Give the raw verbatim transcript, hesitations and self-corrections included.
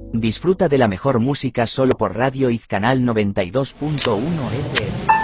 Disfruta de la mejor música solo por Radio Iz Canal noventa y dos punto uno F M.